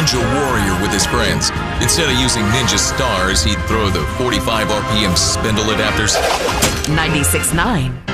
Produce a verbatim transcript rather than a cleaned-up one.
Ninja Warrior with his friends. Instead of using ninja stars, he'd throw the forty-five R P M spindle adapters. ninety-six point nine